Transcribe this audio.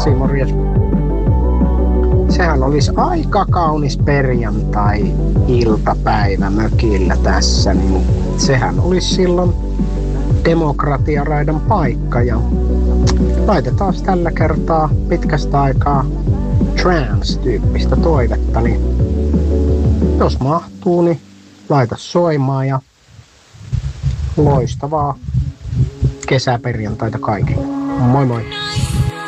Pasi, morjes. Sehän olisi aika kaunis perjantai-iltapäivä mökillä tässä, niin sehän olisi silloin demokratiaraidan paikka. Ja laitetaan tällä kertaa pitkästä aikaa trance-tyyppistä toivetta, niin jos mahtuu, niin laita soimaan ja loistavaa kesäperjantaita kaikille. Moi moi!